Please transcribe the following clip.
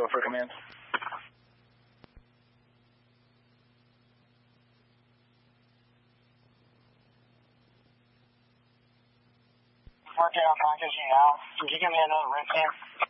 for command. Working on contact you now. Can you give me another red stamp?